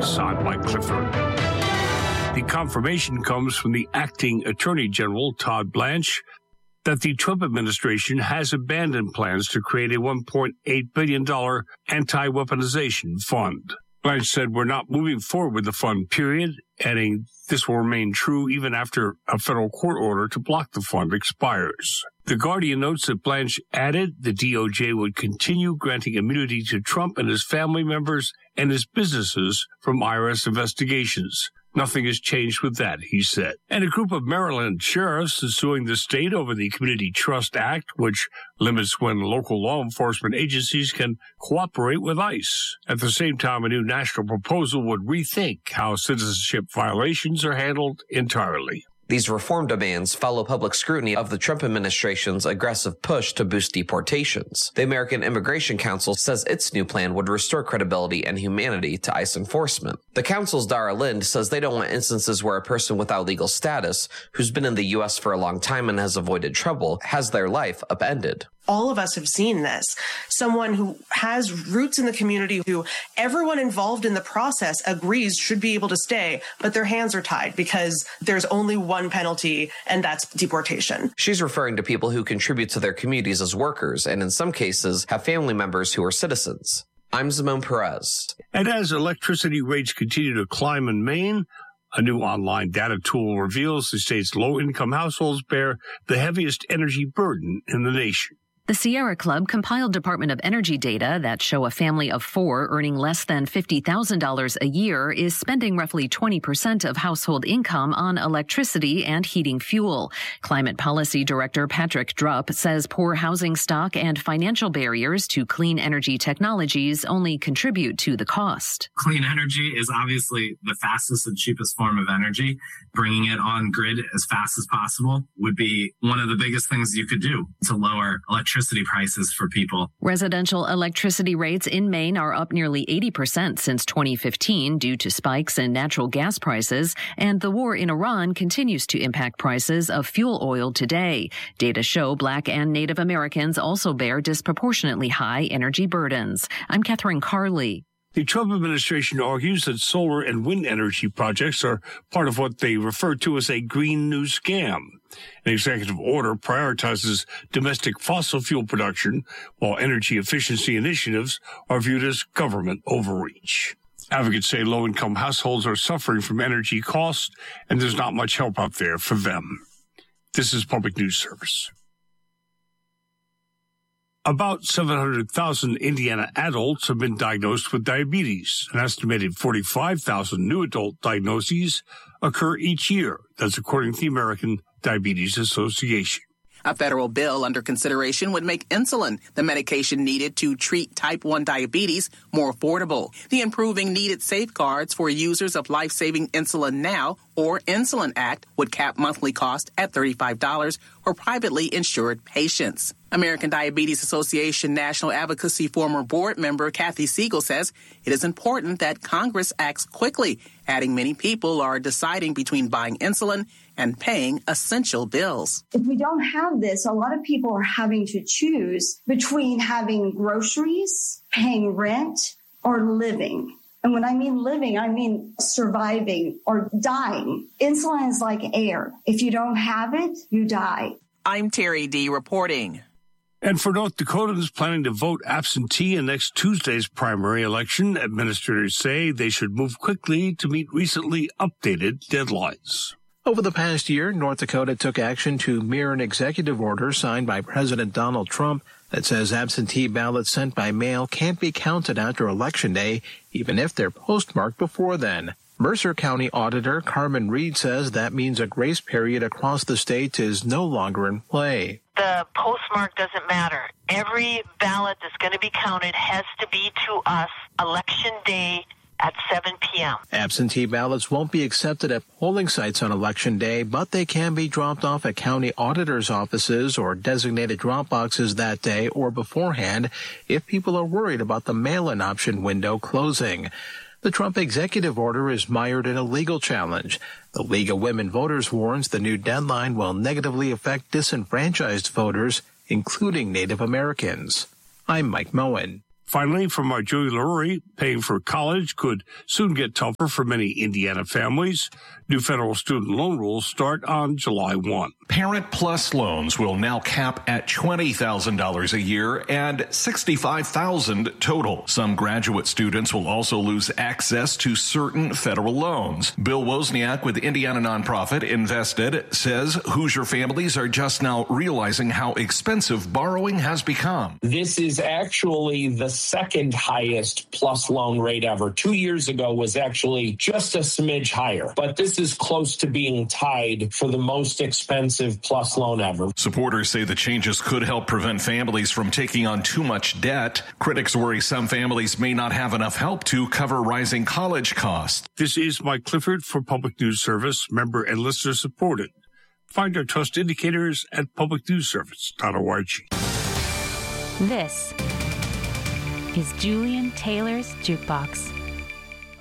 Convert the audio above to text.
signed by Clifford. The confirmation comes from the acting Attorney General, Todd Blanche, that the Trump administration has abandoned plans to create a $1.8 billion anti-weaponization fund. Blanche said, "We're not moving forward with the fund, period," adding, "This will remain true even after a federal court order to block the fund expires." The Guardian notes that Blanche added the DOJ would continue granting immunity to Trump and his family members and his businesses from IRS investigations. "Nothing has changed with that," he said. And a group of Maryland sheriffs is suing the state over the Community Trust Act, which limits when local law enforcement agencies can cooperate with ICE. At the same time, a new national proposal would rethink how citizenship violations are handled entirely. These reform demands follow public scrutiny of the Trump administration's aggressive push to boost deportations. The American Immigration Council says its new plan would restore credibility and humanity to ICE enforcement. The council's Dara Lind says they don't want instances where a person without legal status, who's been in the U.S. for a long time and has avoided trouble, has their life upended. All of us have seen this. Someone who has roots in the community, who everyone involved in the process agrees should be able to stay, but their hands are tied because there's only one penalty, and that's deportation. She's referring to people who contribute to their communities as workers and in some cases have family members who are citizens. I'm Simone Perez. And as electricity rates continue to climb in Maine, a new online data tool reveals the state's low-income households bear the heaviest energy burden in the nation. The Sierra Club compiled Department of Energy data that show a family of 4 earning less than $50,000 a year is spending roughly 20% of household income on electricity and heating fuel. Climate Policy Director Patrick Drupp says poor housing stock and financial barriers to clean energy technologies only contribute to the cost. Clean energy is obviously the fastest and cheapest form of energy. Bringing it on grid as fast as possible would be one of the biggest things you could do to lower electricity prices for people. Residential electricity rates in Maine are up nearly 80% since 2015 due to spikes in natural gas prices, and the war in Iran continues to impact prices of fuel oil today. Data show Black and Native Americans also bear disproportionately high energy burdens. I'm Catherine Carley. The Trump administration argues that solar and wind energy projects are part of what they refer to as a green new scam. An executive order prioritizes domestic fossil fuel production, while energy efficiency initiatives are viewed as government overreach. Advocates say low-income households are suffering from energy costs, and there's not much help out there for them. This is Public News Service. About 700,000 Indiana adults have been diagnosed with diabetes. An estimated 45,000 new adult diagnoses occur each year. That's according to the American Diabetes Association. A federal bill under consideration would make insulin, the medication needed to treat type 1 diabetes, more affordable. The Improving Needed Safeguards for Users of Life-Saving Insulin Now, or Insulin Act, would cap monthly cost at $35 for privately insured patients. American Diabetes Association National Advocacy former board member Kathy Siegel says it is important that Congress acts quickly, adding many people are deciding between buying insulin and paying essential bills. If we don't have this, a lot of people are having to choose between having groceries, paying rent, or living. And when I mean living, I mean surviving or dying. Insulin is like air. If you don't have it, you die. I'm Terry D. reporting. And for North Dakotans planning to vote absentee in next Tuesday's primary election, administrators say they should move quickly to meet recently updated deadlines. Over the past year, North Dakota took action to mirror an executive order signed by President Donald Trump that says absentee ballots sent by mail can't be counted after Election Day, even if they're postmarked before then. Mercer County Auditor Carmen Reed says that means a grace period across the state is no longer in play. The postmark doesn't matter. Every ballot that's going to be counted has to be to us Election Day at 7 p.m. Absentee ballots won't be accepted at polling sites on Election Day, but they can be dropped off at county auditors' offices or designated drop boxes that day or beforehand if people are worried about the mail-in option window closing. The Trump executive order is mired in a legal challenge. The League of Women Voters warns the new deadline will negatively affect disenfranchised voters, including Native Americans. I'm Mike Moen. Finally, from our Julie Lurie, paying for college could soon get tougher for many Indiana families. New federal student loan rules start on July 1. Parent Plus loans will now cap at $20,000 a year and $65,000 total. Some graduate students will also lose access to certain federal loans. Bill Wozniak with Indiana nonprofit Invested says Hoosier families are just now realizing how expensive borrowing has become. This is actually the second highest plus loan rate ever. 2 years ago was actually just a smidge higher, but this is close to being tied for the most expensive plus loan ever. Supporters say the changes could help prevent families from taking on too much debt. Critics worry some families may not have enough help to cover rising college costs. This is Mike Clifford for Public News Service, member and listener supported. Find our trust indicators at publicnewsservice.org. This is Julian Taylor's Jukebox.